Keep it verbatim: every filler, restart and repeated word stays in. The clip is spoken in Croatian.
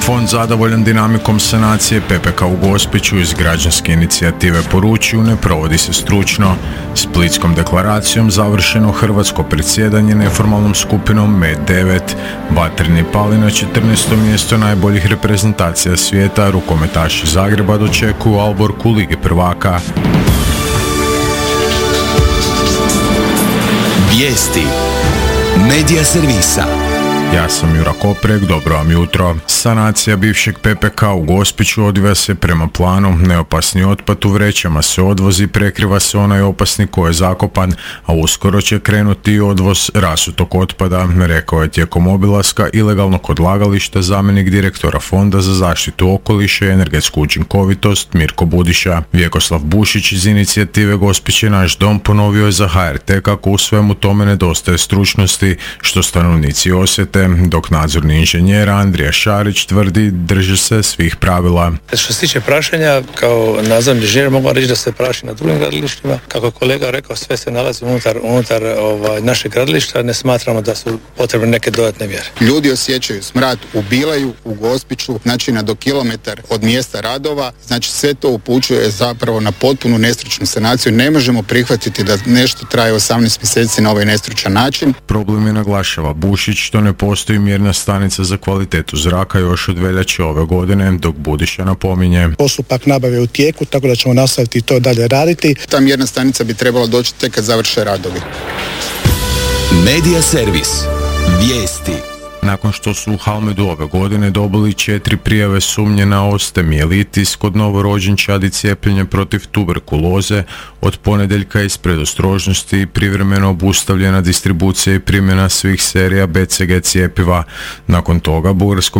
Fond zadovoljan dinamikom sanacije P P K u Gospiću iz građanske inicijative poručuju ne provodi se stručno. Splitskom deklaracijom završeno hrvatsko predsjedanje neformalnom skupinom M E devet. Vatreni pali na četrnaesto mjesto najboljih reprezentacija svijeta, rukometaši Zagreba dočekuju Alborku Lige prvaka. Vijesti Medija servisa. Ja sam Jura Koprek, dobro vam jutro. Sanacija bivšeg P P K u Gospiću odvija se prema planu. Neopasni otpad u vrećama se odvozi, prekriva se onaj opasni koji je zakopan, a uskoro će krenuti i odvoz rasutog otpada, rekao je tijekom obilaska ilegalnog odlagališta zamjenik direktora Fonda za zaštitu okoliša i energetsku učinkovitost Mirko Budiša. Vjekoslav Bušić iz inicijative Gospić je naš dom ponovio je za H R T kako u svemu tome nedostaje stručnosti, što stanovnici osjete, dok nadzorni inženjer Andrija Šarić tvrdi drže se svih pravila. Što se tiče prašenja, kao nadzorni inženjer mogu reći da se praši na drugim gradilištima. Kako je kolega rekao, sve se nalazi unutar, unutar ovaj, našeg gradilišta, ne smatramo da su potrebne neke dodatne mjere. Ljudi osjećaju smrad u Bilaju, u Gospiću, znači na do kilometar od mjesta radova, znači sve to upućuje zapravo na potpunu nestručnu sanaciju. Ne možemo prihvatiti da nešto traje osamnaest mjeseci na ovaj nestručan način. Problem je, naglašava Bušić, što ne postoji mjerna stanica za kvalitetu zraka još od veljače ove godine, dok Budiša napominje. Postupak nabave u tijeku, tako da ćemo nastaviti to dalje raditi. Ta mjerna stanica bi trebala doći tek kad završe radovi. Medija servis. Vijesti. Nakon što su u Halmedu ove godine dobili četiri prijave sumnje na ostemijelitis kod novorođenčadi cijepljenje protiv tuberkuloze, od ponedjeljka iz predostrožnosti privremeno obustavljena distribucija i primjena svih serija B C G cjepiva. Nakon toga Bugarsko